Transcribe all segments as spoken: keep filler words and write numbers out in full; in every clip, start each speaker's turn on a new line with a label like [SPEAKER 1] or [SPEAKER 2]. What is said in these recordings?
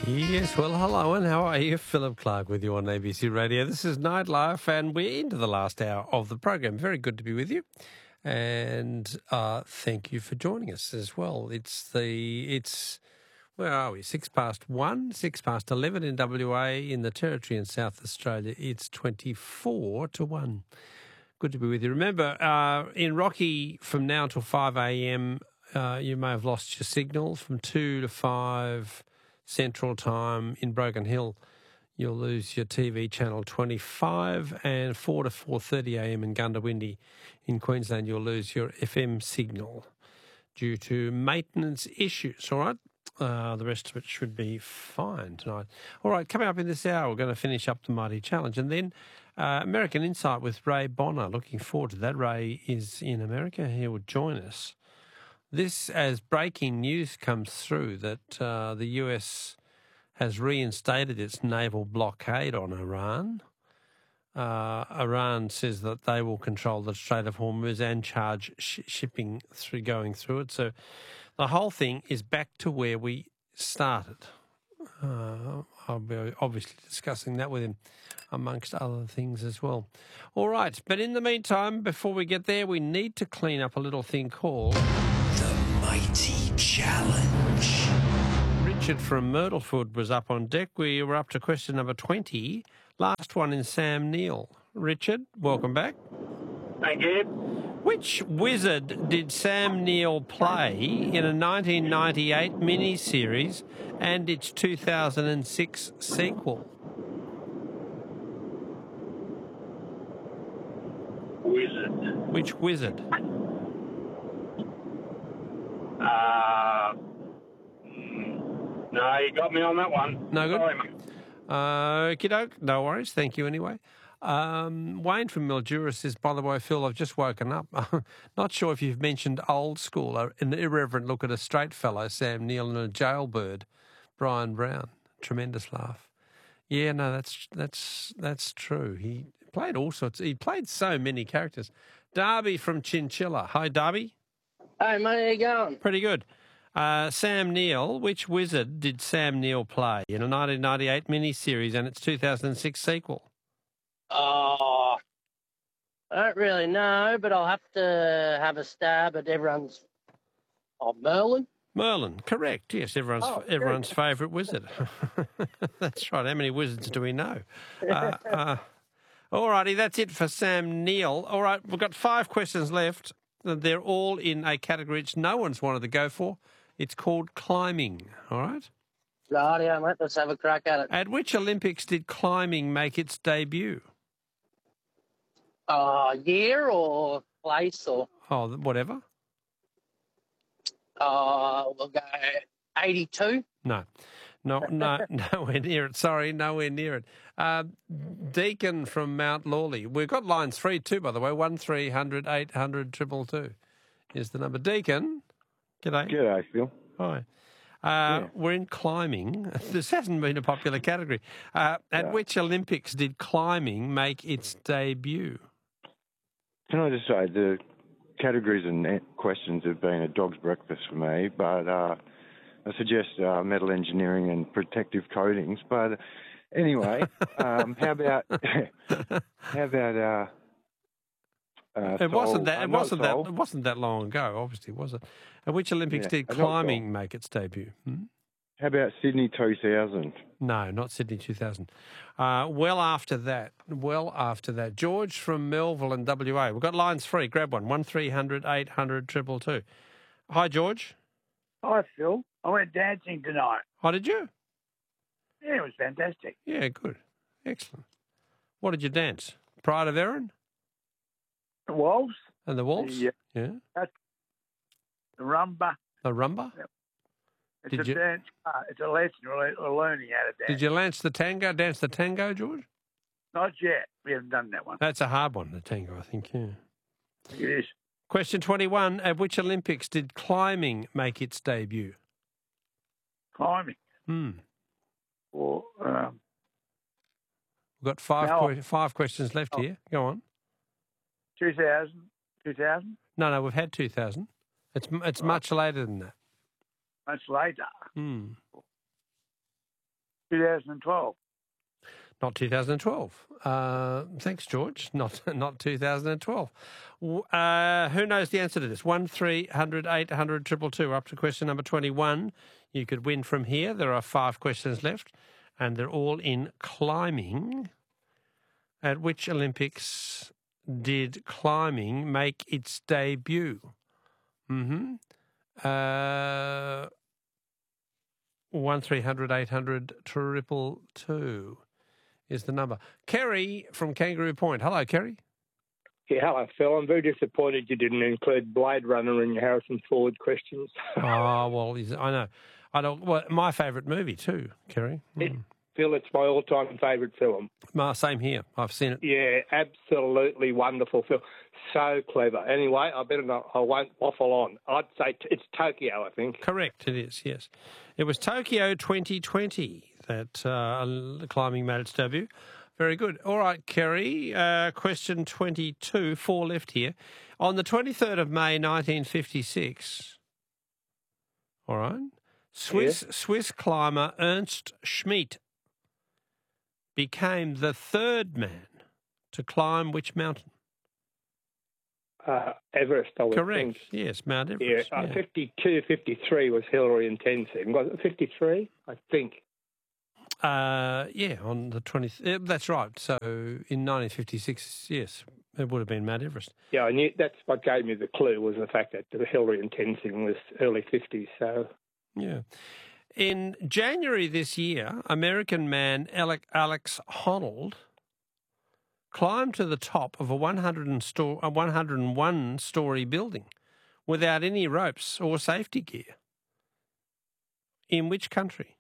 [SPEAKER 1] Yes, well, hello, and how are you? Philip Clark with you on A B C Radio. This is Nightlife, and we're into the last hour of the program. Very good to be with you, and uh, thank you for joining us as well. It's the it's where are we? Six past one, six past eleven in W A, in the Territory in South Australia. It's twenty-four to one. Good to be with you. Remember, uh, in Rocky, from now till five a.m., uh, you may have lost your signal. From two to five Central Time in Broken Hill, you'll lose your T V channel twenty-five, and four to four thirty a.m. in Gundawindi in Queensland, you'll lose your F M signal due to maintenance issues, all right? Uh, the rest of it should be fine tonight. All right, coming up in this hour, we're going to finish up the Mighty Challenge, and then uh, American Insight with Ray Bonner. Looking forward to that. Ray is in America. He will join us. This, as breaking news comes through, that uh, the U S has reinstated its naval blockade on Iran. Uh, Iran says that they will control the Strait of Hormuz and charge sh- shipping through going through it. So the whole thing is back to where we started. Uh, I'll be obviously discussing that with him, amongst other things as well. All right, but in the meantime, before we get there, we need to clean up a little thing called
[SPEAKER 2] The Mighty Challenge.
[SPEAKER 1] Richard from Myrtleford was up on deck. We were up to question number twenty. Last one in Sam Neill. Richard, welcome back.
[SPEAKER 3] Thank you.
[SPEAKER 1] Which wizard did Sam Neill play in a nineteen ninety-eight mini-series and its two thousand six sequel?
[SPEAKER 3] Wizard.
[SPEAKER 1] Which wizard?
[SPEAKER 3] Uh, no, you got me on that one.
[SPEAKER 1] No good?
[SPEAKER 3] Sorry, mate.
[SPEAKER 1] Uh, Okie-doke, no worries. Thank you anyway. Um, Wayne from Mildura says, by the way, Phil, I've just woken up. Not sure if you've mentioned Old School, an irreverent look at a straight fellow, Sam Neill, and a jailbird, Brian Brown. Tremendous laugh. Yeah, no, that's that's that's true. He played all sorts. He played so many characters. Darby from Chinchilla. Hi, Darby.
[SPEAKER 4] Hey, mate, how you going?
[SPEAKER 1] Pretty good. Uh, Sam Neill, which wizard did Sam Neill play in a nineteen ninety-eight miniseries and its two thousand six sequel?
[SPEAKER 4] Oh, I don't really know, but I'll have to have a stab at everyone's. Oh, Merlin?
[SPEAKER 1] Merlin, correct. Yes, everyone's
[SPEAKER 4] Oh,
[SPEAKER 1] everyone's favourite wizard. That's right. How many wizards do we know? Uh, uh, all righty, that's it for Sam Neill. All right, we've got five questions left. They're all in a category which no one's wanted to go for. It's called climbing, all right?
[SPEAKER 4] Rightio, mate, let's have a crack at it.
[SPEAKER 1] At which Olympics did climbing make its debut?
[SPEAKER 4] Uh, year or place or...
[SPEAKER 1] Oh, whatever.
[SPEAKER 4] Uh, we'll go eighty-two.
[SPEAKER 1] No, no, no, nowhere near it. Sorry, nowhere near it. Uh, Deacon from Mount Lawley. We've got lines free too, by the way. One three hundred eight hundred triple two is the number. Deacon, g'day.
[SPEAKER 5] G'day, Phil.
[SPEAKER 1] Hi. Uh, We're in climbing. This hasn't been a popular category. Uh, at
[SPEAKER 5] Yeah.
[SPEAKER 1] which Olympics did climbing make its debut?
[SPEAKER 5] Can I just say the categories and a- questions have been a dog's breakfast for me, but uh, I suggest uh, metal engineering and protective coatings. But anyway, um, how about how about uh, uh,
[SPEAKER 1] It wasn't
[SPEAKER 5] Seoul-
[SPEAKER 1] that.
[SPEAKER 5] uh,
[SPEAKER 1] It
[SPEAKER 5] not
[SPEAKER 1] wasn't that.
[SPEAKER 5] Seoul.
[SPEAKER 1] It wasn't that long ago. Obviously, was it? At which Olympics
[SPEAKER 5] Yeah,
[SPEAKER 1] did
[SPEAKER 5] uh, not
[SPEAKER 1] climbing make its debut? Hmm?
[SPEAKER 5] How about Sydney two thousand?
[SPEAKER 1] No, not Sydney two thousand. Uh, well after that. Well after that. George from Melville and W A. We've got lines free. Grab one. One three hundred eight hundred triple two. Hi, George.
[SPEAKER 6] Hi, Phil. I went dancing tonight.
[SPEAKER 1] How did you?
[SPEAKER 6] Yeah, it was fantastic.
[SPEAKER 1] Yeah, good. Excellent. What did you dance? Pride of Erin
[SPEAKER 6] The waltz,
[SPEAKER 1] and the waltz?
[SPEAKER 6] Yeah.
[SPEAKER 1] Yeah.
[SPEAKER 6] the rumba.
[SPEAKER 1] The rumba?
[SPEAKER 6] It's
[SPEAKER 1] Did
[SPEAKER 6] a
[SPEAKER 1] you-
[SPEAKER 6] dance. Uh, it's a lesson. We're we're learning how to dance.
[SPEAKER 1] Did you dance the tango? Dance the tango, George?
[SPEAKER 6] Not yet. We haven't done that one.
[SPEAKER 1] That's a hard one, the tango, I think, yeah.
[SPEAKER 6] It is.
[SPEAKER 1] Question twenty-one. At which Olympics did climbing make its debut?
[SPEAKER 6] Climbing.
[SPEAKER 1] Hmm.
[SPEAKER 6] Or, um,
[SPEAKER 1] We've got five,
[SPEAKER 6] No.
[SPEAKER 1] que- five questions left
[SPEAKER 6] Oh.
[SPEAKER 1] here. Go on.
[SPEAKER 6] two thousand. two thousand?
[SPEAKER 1] No, no, we've had two thousand. It's it's
[SPEAKER 6] Right.
[SPEAKER 1] much later than that.
[SPEAKER 6] Much later.
[SPEAKER 1] Hmm.
[SPEAKER 6] two thousand twelve.
[SPEAKER 1] Not two thousand twelve. Uh, thanks, George. Not not two thousand twelve. Uh, who knows the answer to this? One three hundred eight hundred triple two. Up to question number twenty-one. You could win from here. There are five questions left, and they're all in climbing. At which Olympics did climbing make its debut? Mm-hmm. Uh, one three hundred eight hundred triple two. Is the number. Kerry from Kangaroo Point. Hello, Kerry.
[SPEAKER 7] Yeah, hello, Phil. I'm very disappointed you didn't include Blade Runner in your Harrison Ford questions.
[SPEAKER 1] Oh, well, he's- I know. I don't. Well, my favourite movie too, Kerry.
[SPEAKER 7] It,
[SPEAKER 1] Mm.
[SPEAKER 7] Phil, it's my all-time favourite film.
[SPEAKER 1] Ma, same here. I've seen it.
[SPEAKER 7] Yeah, absolutely wonderful film. So clever. Anyway, I better not, I won't waffle on. I'd say t- it's Tokyo, I think.
[SPEAKER 1] Correct, it is, yes. It was Tokyo twenty twenty that uh, climbing made its debut. Very good. All right, Kerry, uh, question twenty-two, four left here. On the twenty-third of May nineteen fifty-six, all right, Swiss, Swiss climber Ernst Schmidt became the third man to climb which mountain?
[SPEAKER 7] Uh, Everest, I would
[SPEAKER 1] Correct,
[SPEAKER 7] think.
[SPEAKER 1] yes, Mount
[SPEAKER 7] Yeah,
[SPEAKER 1] Everest.
[SPEAKER 7] uh,
[SPEAKER 1] yeah.
[SPEAKER 7] fifty-two, fifty-three was Hillary and Tenzing. Was it fifty-three? I think.
[SPEAKER 1] Uh, yeah, on the twentieth. Uh, that's right. So in nineteen fifty-six, yes, it would have been Mount Everest.
[SPEAKER 7] Yeah, I knew that's what gave me the clue was the fact that the Hillary and Tenzing was early fifties. So
[SPEAKER 1] Yeah. In January this year, American man Alec, Alex Honnold climbed to the top of a one hundred sto- a one hundred one story building without any ropes or safety gear. In which country?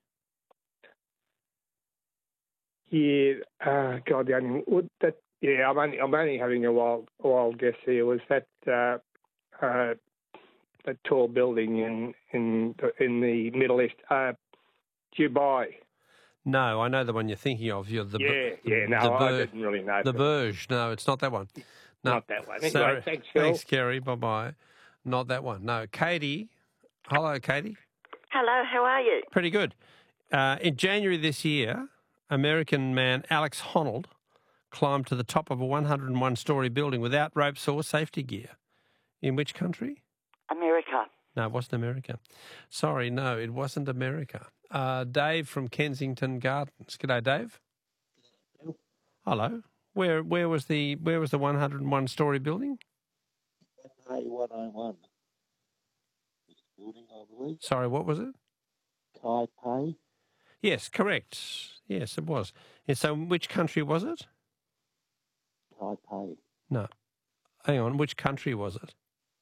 [SPEAKER 7] yeah, uh, God, the only would that. Yeah, I'm only I'm only having a wild wild guess here. Was that uh, uh, that tall building in in the, in the Middle East, uh, Dubai?
[SPEAKER 1] No, I know the one you're thinking of. You're the
[SPEAKER 7] Yeah,
[SPEAKER 1] the,
[SPEAKER 7] yeah. No,
[SPEAKER 1] the
[SPEAKER 7] I
[SPEAKER 1] Bur-
[SPEAKER 7] didn't really know.
[SPEAKER 1] the
[SPEAKER 7] but
[SPEAKER 1] Burj. No, it's not that one. No,
[SPEAKER 7] Not that one. Anyway,
[SPEAKER 1] Sorry.
[SPEAKER 7] thanks, Phil.
[SPEAKER 1] Thanks, Kerry. Bye bye. Not that one. No, Katie. Hello, Katie.
[SPEAKER 8] Hello, how are you?
[SPEAKER 1] Pretty good. Uh, in January this year, American man Alex Honnold climbed to the top of a one hundred one story building without ropes or safety gear. In which country?
[SPEAKER 8] America.
[SPEAKER 1] No, it wasn't America. Sorry, no, it wasn't America. Uh, Dave from Kensington Gardens. G'day, Dave. Hello. Where where was the where was the one hundred one story building?
[SPEAKER 9] Taipei one oh one. This building, I believe.
[SPEAKER 1] Sorry, what was it?
[SPEAKER 9] Taipei.
[SPEAKER 1] Yes, correct. Yes, it was. And so, which country was it?
[SPEAKER 9] Taipei.
[SPEAKER 1] No. Hang on, which country was it?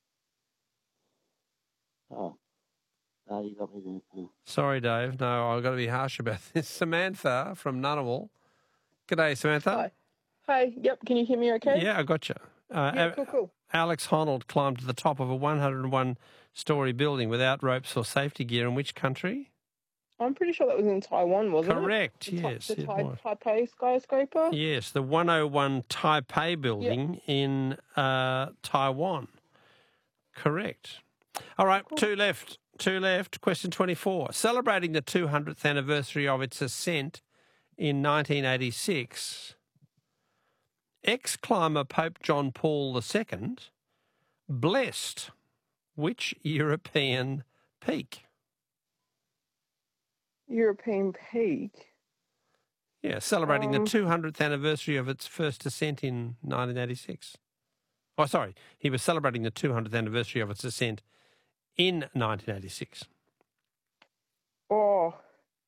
[SPEAKER 9] Oh. No, you got me there too.
[SPEAKER 1] Sorry, Dave. No, I've got to be harsh about this. Samantha from Ngunnawal. G'day, Samantha.
[SPEAKER 10] Hi. Hi. Yep. Can you hear me okay?
[SPEAKER 1] Yeah, I got you. Uh,
[SPEAKER 10] Yeah,
[SPEAKER 1] A-
[SPEAKER 10] cool, cool.
[SPEAKER 1] Alex Honnold climbed to the top of a one hundred one story building without ropes or safety gear. In which country?
[SPEAKER 10] I'm pretty sure that was in Taiwan, wasn't
[SPEAKER 1] Correct,
[SPEAKER 10] it? The
[SPEAKER 1] yes,
[SPEAKER 10] The
[SPEAKER 1] it
[SPEAKER 10] Tai-
[SPEAKER 1] was.
[SPEAKER 10] Taipei skyscraper?
[SPEAKER 1] Yes, the one oh one Taipei building in uh, Taiwan. Correct. All right, two left. Two left. Question twenty-four. Celebrating the two hundredth anniversary of its ascent in nineteen eighty-six, ex-climber Pope John Paul the Second blessed which European peak?
[SPEAKER 10] European peak.
[SPEAKER 1] Yeah, celebrating
[SPEAKER 10] Um,
[SPEAKER 1] the two hundredth anniversary of its first ascent in nineteen eighty-six. Oh, sorry. He was celebrating the two hundredth anniversary of its ascent in nineteen eighty-six.
[SPEAKER 10] Oh.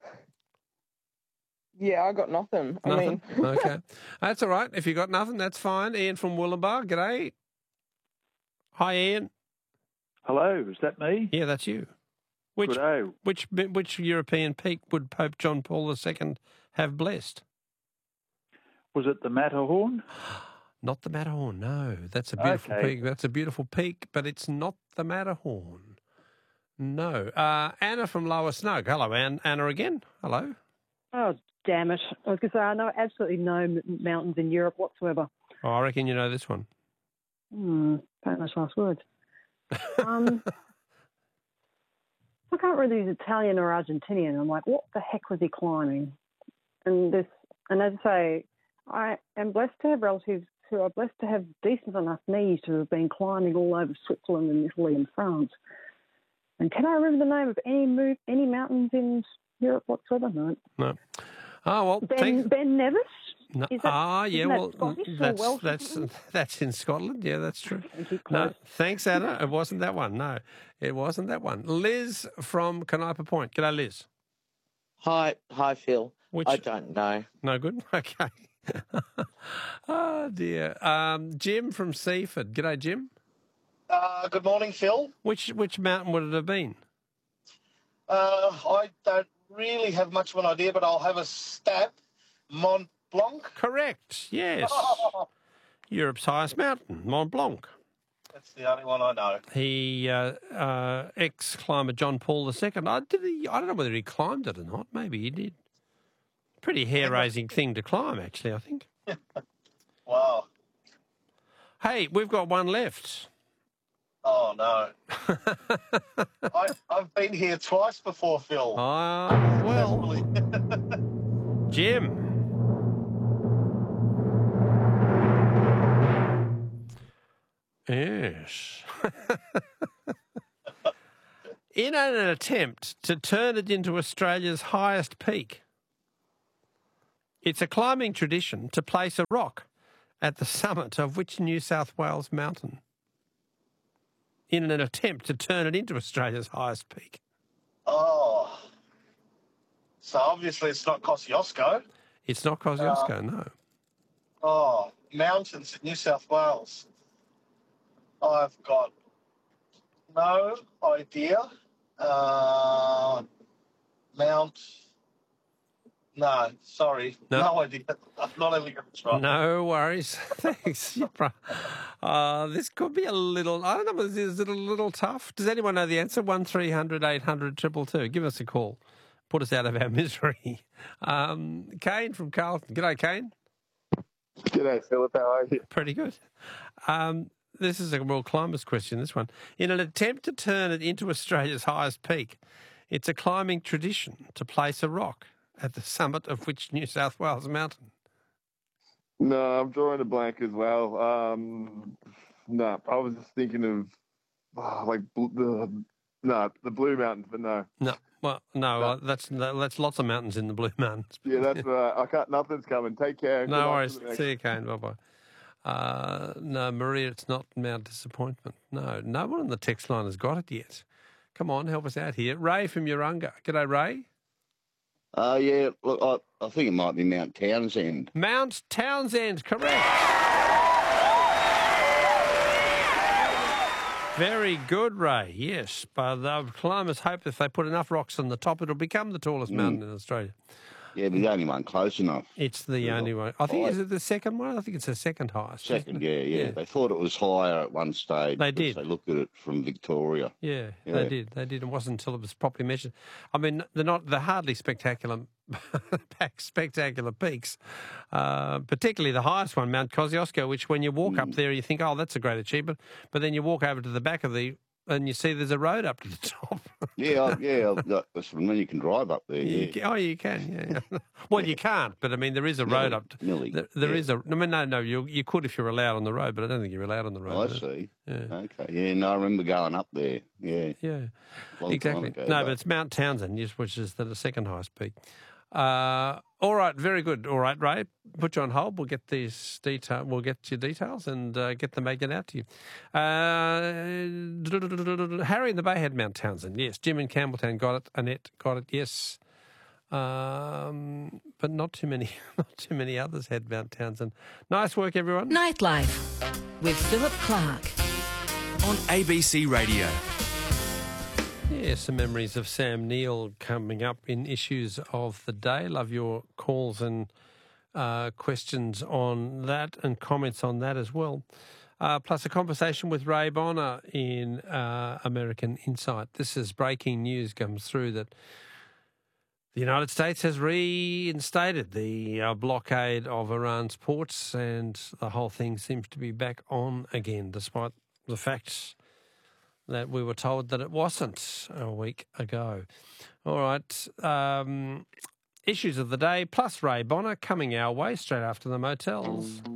[SPEAKER 10] Yeah, I got nothing. I
[SPEAKER 1] Nothing?
[SPEAKER 10] mean,
[SPEAKER 1] Okay. That's all right. If you got nothing, that's fine. Ian from Wollumbar, g'day. Hi, Ian.
[SPEAKER 6] Hello, is that me?
[SPEAKER 1] Yeah, that's you. Which
[SPEAKER 6] G'day.
[SPEAKER 1] which which European peak would Pope John Paul the Second have blessed?
[SPEAKER 6] Was it the Matterhorn?
[SPEAKER 1] Not the Matterhorn, no. That's a beautiful
[SPEAKER 6] Okay.
[SPEAKER 1] peak. That's a beautiful peak, but it's not the Matterhorn. No. Uh, Anna from Lower Snug. Hello, Ann. Anna again. Hello.
[SPEAKER 11] Oh, damn it. I was going to say, I know absolutely no m- mountains in Europe whatsoever.
[SPEAKER 1] Oh, I reckon you know this one.
[SPEAKER 11] Hmm, famous last words. Um, I can't read these Italian or Argentinian. I'm like, what the heck was he climbing? And this, and as I say, I am blessed to have relatives who are blessed to have decent enough knees to have been climbing all over Switzerland and Italy and France. And can I remember the name of any move, any mountains in Europe whatsoever? No.
[SPEAKER 1] No. Oh, well,
[SPEAKER 11] Ben,
[SPEAKER 1] thanks.
[SPEAKER 11] Ben Nevis?
[SPEAKER 1] No.
[SPEAKER 11] Is that,
[SPEAKER 1] ah, yeah,
[SPEAKER 11] isn't that
[SPEAKER 1] well,
[SPEAKER 11] Scottish or
[SPEAKER 1] that's
[SPEAKER 11] Welsh or
[SPEAKER 1] that's
[SPEAKER 11] something?
[SPEAKER 1] that's in Scotland. Yeah, that's true. No,
[SPEAKER 11] close.
[SPEAKER 1] thanks, Anna. It wasn't that one. No, it wasn't that one. Liz from Canopa Point. G'day, Liz.
[SPEAKER 9] Hi, hi, Phil.
[SPEAKER 1] Which-
[SPEAKER 9] I don't know.
[SPEAKER 1] No good. Okay. Oh dear. Um, Jim from Seaford. G'day, Jim.
[SPEAKER 12] Uh, good morning, Phil.
[SPEAKER 1] Which which mountain would it have been?
[SPEAKER 12] Uh, I don't really have much of an idea, but I'll have a stab. Mont Blanc.
[SPEAKER 1] Correct. Yes. Europe's highest mountain, Mont Blanc.
[SPEAKER 12] That's the only one I know.
[SPEAKER 1] He uh, uh, ex-climber John Paul the Second. I did. He, I don't know whether he climbed it or not. Maybe he did. Pretty hair-raising thing to climb, actually, I think.
[SPEAKER 12] Wow.
[SPEAKER 1] Hey, we've got one left.
[SPEAKER 12] Oh, no. I, I've been here twice before, Phil.
[SPEAKER 1] Ah, well. Jim. Yes. In an attempt to turn it into Australia's highest peak, it's a climbing tradition to place a rock at the summit of which New South Wales mountain? In an attempt to turn it into Australia's highest peak.
[SPEAKER 12] Oh. So obviously it's not Kosciuszko.
[SPEAKER 1] It's not Kosciuszko,
[SPEAKER 12] Uh,
[SPEAKER 1] no.
[SPEAKER 12] Oh, mountains in New South Wales. I've got no idea. Uh, Mount. No, sorry.
[SPEAKER 1] No.
[SPEAKER 12] No, idea. I'm not even going to try.
[SPEAKER 1] No worries. Thanks. You're pro- Uh, this could be a little, I don't know, is is it a little tough? Does anyone know the answer? one three hundred eight hundred two two two. Give us a call. Put us out of our misery. Um, Kane from Carlton. G'day, Kane.
[SPEAKER 13] G'day, Philip. How are you?
[SPEAKER 1] Pretty good. Um, this is a world climbers question, this one. In an attempt to turn it into Australia's highest peak, it's a climbing tradition to place a rock at the summit of which New South Wales mountain?
[SPEAKER 13] No, I'm drawing a blank as well. Um, no, I was just thinking of oh, like bl- the no the Blue Mountains, but no.
[SPEAKER 1] No, well, no, uh, that's that's lots of mountains in the Blue Mountains.
[SPEAKER 13] Yeah, that's right. I can't. Nothing's coming. Take care.
[SPEAKER 1] No
[SPEAKER 13] Good luck
[SPEAKER 1] worries.
[SPEAKER 13] for the next-
[SPEAKER 1] See you, Kane. Bye bye. Uh, no, Maria, it's not Mount Disappointment. No, no one on the text line has got it yet. Come on, help us out here. Ray from Urunga. G'day, Ray.
[SPEAKER 14] Uh, yeah, look, I, I think it might be Mount Townsend.
[SPEAKER 1] Mount Townsend, correct. Very good, Ray. Yes, but the climbers hope if they put enough rocks on the top, it'll become the tallest
[SPEAKER 14] Mm.
[SPEAKER 1] mountain in Australia.
[SPEAKER 14] Yeah, but the only one close enough.
[SPEAKER 1] It's the only one. I think, is it the second one? I think it's the second highest. isn't
[SPEAKER 14] Second,
[SPEAKER 1] it?
[SPEAKER 14] yeah, yeah,
[SPEAKER 1] Yeah.
[SPEAKER 14] They thought it was higher at one stage.
[SPEAKER 1] They
[SPEAKER 14] because
[SPEAKER 1] did.
[SPEAKER 14] They looked at it from Victoria.
[SPEAKER 1] Yeah,
[SPEAKER 14] Yeah.
[SPEAKER 1] they did. They did. It wasn't until it was properly measured. I mean, they're not. They're hardly spectacular, spectacular peaks. Uh, particularly the highest one, Mount Kosciuszko, which when you walk
[SPEAKER 14] Mm.
[SPEAKER 1] up there, you think, "Oh, that's a great achievement," but then you walk over to the back of the and you see there's a road up to the top.
[SPEAKER 14] Yeah, I- yeah, I- that's when you can drive up there.
[SPEAKER 1] You
[SPEAKER 14] Yeah.
[SPEAKER 1] ca- oh, you can. Yeah. yeah. Well, you can't, but I mean, there is a road
[SPEAKER 14] Nearly,
[SPEAKER 1] up. To,
[SPEAKER 14] nearly,
[SPEAKER 1] there there
[SPEAKER 14] yeah.
[SPEAKER 1] is a. I mean, no, no, you you could if you're allowed on the road, but I don't think you're allowed on the road.
[SPEAKER 14] Oh, I
[SPEAKER 1] is it?
[SPEAKER 14] see.
[SPEAKER 1] Yeah.
[SPEAKER 14] Okay. Yeah, no, I remember going up there. Yeah.
[SPEAKER 1] Yeah,
[SPEAKER 14] Long
[SPEAKER 1] exactly.
[SPEAKER 14] time ago,
[SPEAKER 1] No, but it's Mount Townsend, yes, which is the second highest peak. Uh, all right, very good. All right, Ray, put you on hold. We'll get these detail. We'll get your details and uh, get the magnet out to you. Uh, Harry in the Bay had Mount Townsend. Yes, Jim in Campbelltown got it. Annette got it. Yes, um, but not too many. Not too many others had Mount Townsend. Nice work, everyone.
[SPEAKER 15] Nightlife with Philip Clark
[SPEAKER 2] on A B C Radio.
[SPEAKER 1] Yeah, some memories of Sam Neill coming up in issues of the day. Love your calls and uh, questions on that and comments on that as well. Uh, plus a conversation with Ray Bonner in uh, American Insight. This is breaking news comes through that the United States has reinstated the uh, blockade of Iran's ports and the whole thing seems to be back on again, despite the facts that we were told that it wasn't a week ago. All right. Um, Issues of the day plus Ray Bonner coming our way straight after the motels.